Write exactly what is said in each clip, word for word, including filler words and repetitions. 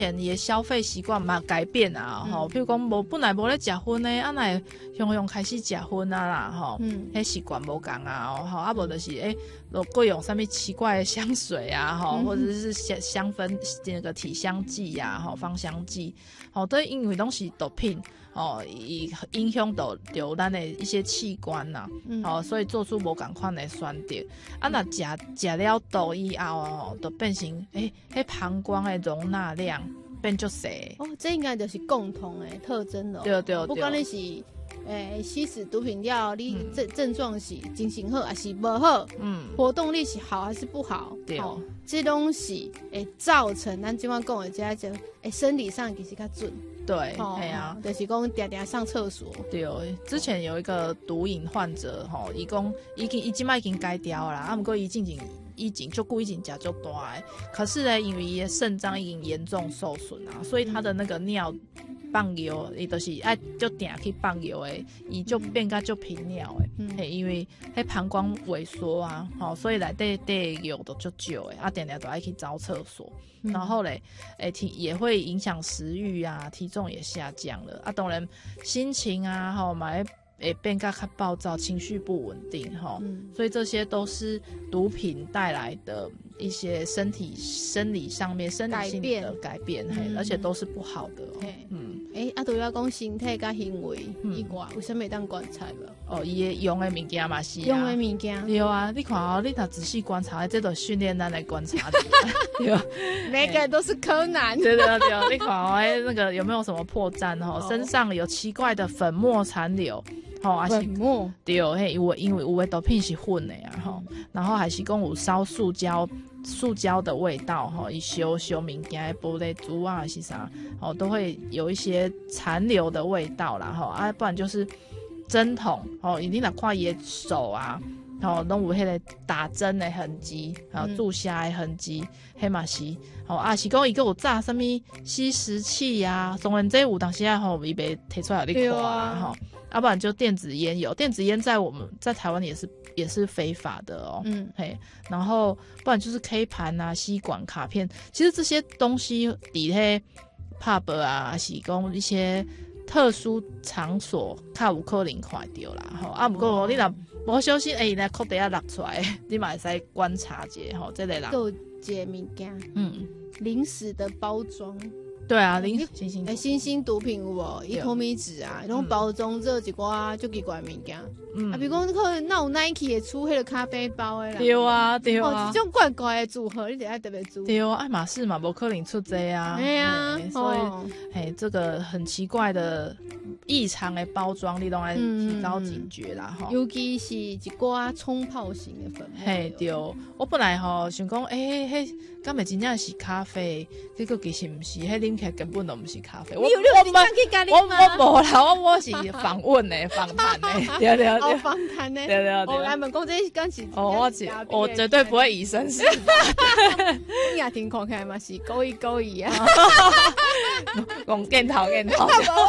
前伊的消费习惯嘛改变啊，吼、嗯，比如讲无本来无咧食薰的，啊来雄雄开始食薰啊啦，吼，嗯，迄习惯无共啊，吼，啊无就是诶，都各用啥物奇怪的香水啊，吼、嗯，或者是香香氛那个体香剂啊，吼，芳香剂，吼，都因为拢是毒品。哦，伊影响到着咱的一些器官呐、啊，嗯、哦，所以做出无共款的选择。啊，那食食了毒以后哦，就变成诶，迄膀胱的容纳量变足细。 哦，这应该就是共同的特征了。 对对对， 不管你是诶吸食毒品了，你症、嗯、症状是精神好还是不好，嗯，活动力是好还是不好， 对，哦、 这东西会造成咱今晚讲的这种诶生理上其实较准。 对，哎呀、 哦，就是讲常常上厕所。 对，之前有一个毒瘾患者，吼，伊讲已经伊即摆已经改掉啦，啊，不过伊进前以前就故意食足大的，可是呢，因为伊的肾脏已经严重受损啊，所以他的那个尿放尿，伊就是爱就定去放尿的，伊就变甲就频尿的，嗯、因为迄膀胱萎缩啊，吼，所以内底底尿都足少的，啊，定定都爱去找厕所。然后嘞，诶、体也会影响食欲啊，体重也下降了啊。当然，心情啊，吼，买诶变较较暴躁，情绪不稳定，吼、嗯，所以这些都是毒品带来的一些身体生理上面生理性的改变，嘿、嗯，而且都是不好的、哦。 嗯，诶、欸，啊，都要讲身体甲行为以外，有啥物当观察无？ 哦，伊的用的物件嘛是、啊， 用的物件， 对啊，你看哦，你若仔细观察，这都训练咱来观察的，对吧？ 每个人都是柯南， 对对对，你看哦，哎，那个有没有什么破绽哦？身上有奇怪的粉末残留。吼、哦，还是粉末对，嘿，有因为有的毒品是混的啊，吼、嗯，然后还是讲有烧塑胶、塑胶的味道，吼，伊烧烧物件的玻璃珠啊，还是啥，哦，都会有一些残留的味道啦，吼啊，不然就是针筒，哦，一定得看伊的手啊。吼，拢有迄个打针的痕迹，还有注射的痕迹，迄嘛是，吼啊是讲伊个有炸什么吸食器啊，当然这有当时啊吼，伊袂摕出来你看啊，吼，要、啊、不然就电子烟有，电子烟在我们在台湾也是也是非法的哦，嗯，嘿，然后不然就是 K 盘啊、吸管、卡片，其实这些东西伫迄 pub 啊，是讲一些特殊场所，较有可能看到啦，吼啊，不过你若无小心，哎、欸，那裤底下落出来，你嘛会使观察一下吼，这类人。 有一个物件，嗯，零食的包装。 对啊，零星星哎，新兴毒品有无？伊透明纸啊，拢包装做一寡足奇怪物件。嗯，啊，比如讲，可能那有 Nike 会出迄个咖啡包的啦。 对啊，对啊。 哦，这种怪怪的组合，你得爱特别注意。 对啊，爱马仕嘛，无可能出这啊。 对啊， 所以，嘿、哦，这个很奇怪的异常的包装，你都爱提高警觉啦，哈、嗯。 尤其是一寡冲泡型的粉末。 嘿，对，我本来吼想讲，哎、欸，迄敢会真正是咖啡？结果其实毋是，迄啉起来根本都毋是咖啡。 你有你有真正去咖喱吗？ 我我无啦，我我是访问的，访谈的，对对对， 访谈的， 对对对。 我来问讲这刚是， 哦，我是我绝对不会以身试法。你也听看起来嘛是故意故意啊， 讲镜头镜头。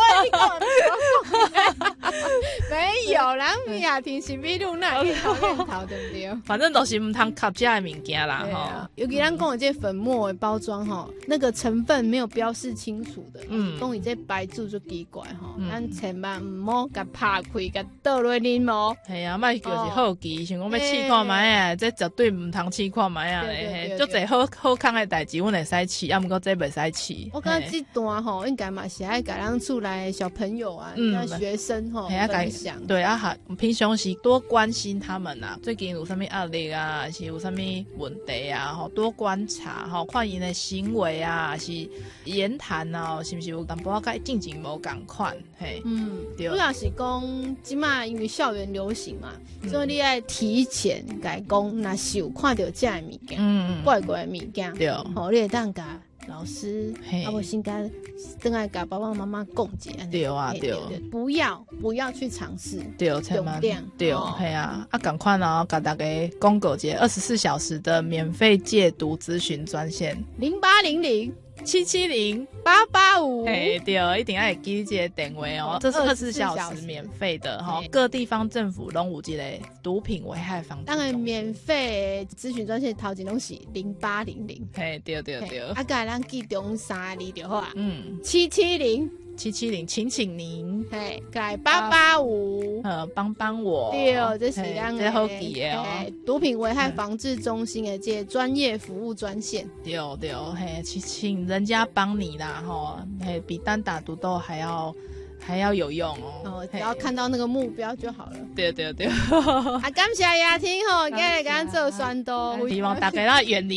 没有啦，你也听是秘鲁那镜头镜头对不对？ 反正都是唔通吸这的物件啦哈。 尤其咱讲的这粉末的包装哈，那个成分没有标示清楚的，嗯，讲伊这白注就奇怪哈，咱千万唔好甲拍开，甲倒落啉哦。 系啊，莫就是好奇，想讲要试看卖啊，这绝对唔通试看卖啊嘞，足侪好好康的代志，阮会使试，啊，毋过这袂使试。 我感觉这段吼，应该嘛是爱甲咱厝内小朋友啊，嗯，学生吼分享。 对啊，哈，平常时多关心他们啊，最近有啥物压力啊，是有啥物问题啊，吼，多观察，吼，看因的行为啊，是言谈啊，是不是有淡薄仔甲进前无共款，嘿，嗯，对。 主要是讲即马因为校园流行嘛，嗯、所以你爱提前甲讲，若是有看到这样的物件，嗯，怪怪的物件，对，吼，你会当甲老师，啊，我先甲等下甲爸爸妈妈讲解， 对啊，对， 不要不要去尝试， 对，千万对，系啊，啊，赶快哦，甲大家公告一下二十四小时的免费戒毒咨询专线零八零零七七零八八五， 哎，对，一定要记这个电话哦，这是二十四小时免费的哈，各地方政府拢有这个毒品危害防治。 当然，免费咨询专线头前拢是零八零零， 嘿，对对对， 啊，甲咱记中三字就好啊， 嗯， 七七零。 七七零，请请您， 嘿，改八八五， 呃，帮帮我， 对，这是咱的好记的哦， 毒品危害防治中心的这专业服务专线， 对对，嘿，请请人家帮你啦，吼，嘿，比单打独斗还要还要有用哦， 哦，只要看到那个目标就好了， 对对对， 啊，感谢雅婷吼，今日给咱做宣导， 希望大家要远离。